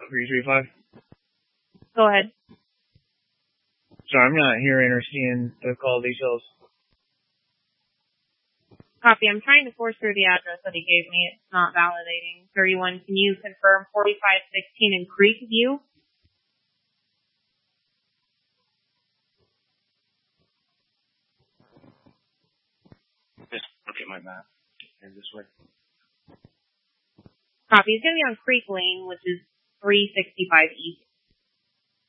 335? Go ahead. Sorry, I'm not hearing or seeing the call details. Copy. I'm trying to force through the address that he gave me. It's not validating. 31, can you confirm 4516 in Creekview? Just look at my map. Here, this way. Copy. It's going to be on Creek Lane, which is 365 East